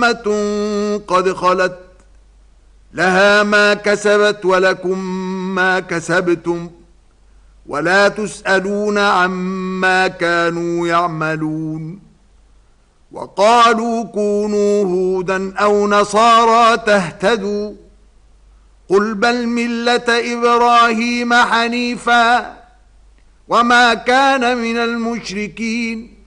قد خلت لها ما كسبت ولكم ما كسبتم ولا تسألون عما كانوا يعملون. وقالوا كونوا هودا أو نصارى تهتدوا قل بل ملة إبراهيم حنيفا وما كان من المشركين